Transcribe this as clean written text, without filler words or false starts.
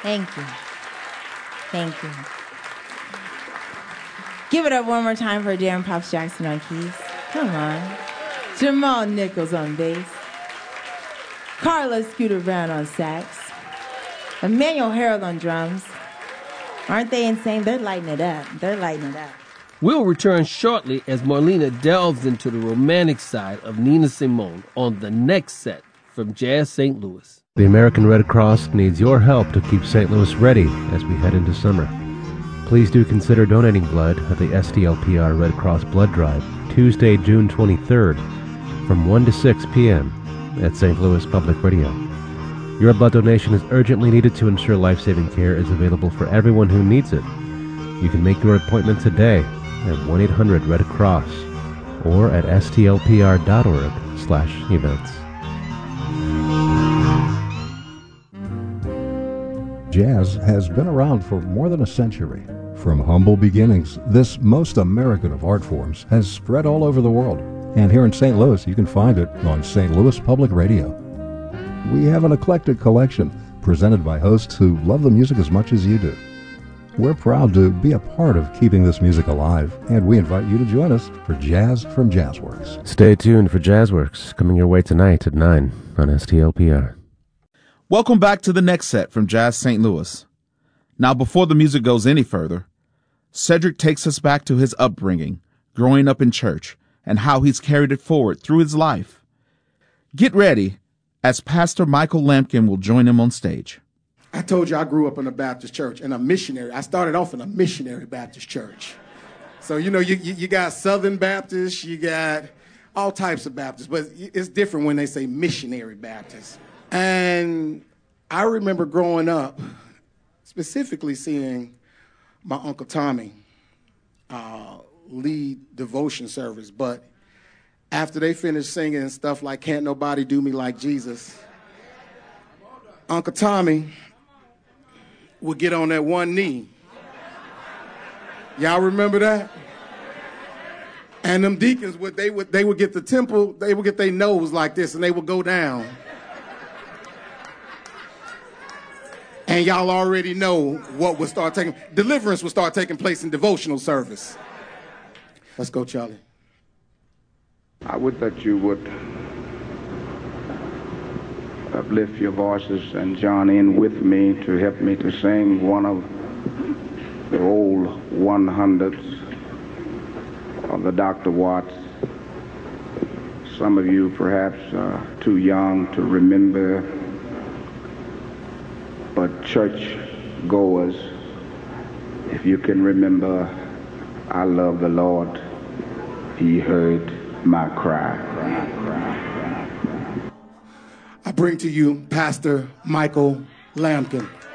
Thank you. Thank you. Give it up one more time for Darren Pops Jackson on keys. Come on. Jamal Nichols on bass. Carlos Scooter Brown on sax. Emmanuel Harold on drums. Aren't they insane? They're lighting it up. They're lighting it up. We'll return shortly as Marlena delves into the romantic side of Nina Simone on the next set from Jazz St. Louis. The American Red Cross needs your help to keep St. Louis ready as we head into summer. Please do consider donating blood at the STLPR Red Cross Blood Drive, Tuesday, June 23rd, from 1 to 6 p.m. at St. Louis Public Radio. Your blood donation is urgently needed to ensure life-saving care is available for everyone who needs it. You can make your appointment today at 1-800-RED-CROSS or at stlpr.org/events. Jazz has been around for more than a century. From humble beginnings, this most American of art forms has spread all over the world. And here in St. Louis, you can find it on St. Louis Public Radio. We have an eclectic collection presented by hosts who love the music as much as you do. We're proud to be a part of keeping this music alive, and we invite you to join us for Jazz from Jazzworks. Stay tuned for Jazzworks, coming your way tonight at 9 on STLPR. Welcome back to the next set from Jazz St. Louis. Now, before the music goes any further, Cedric takes us back to his upbringing, growing up in church, and how he's carried it forward through his life. Get ready, as Pastor Michael Lampkin will join him on stage. I told you I grew up in a Baptist church and a missionary. I started off in a missionary Baptist church. So, you got Southern Baptists, you got all types of Baptists, but it's different when they say missionary Baptist. And I remember growing up, specifically seeing my Uncle Tommy lead devotion service. But after they finished singing stuff like Can't Nobody Do Me Like Jesus, Uncle Tommy would get on that one knee. Y'all remember that? And them deacons would get the temple, they would get their nose like this and they would go down. And y'all already know deliverance would start taking place in devotional service. Let's go, Charlie. I would that you would uplift your voices and join in with me to help me to sing one of the old 100s of the Dr. Watts. Some of you perhaps are too young to remember, but church goers, if you can remember, I love the Lord, He heard my cry. I bring to you Pastor Michael Lampkin.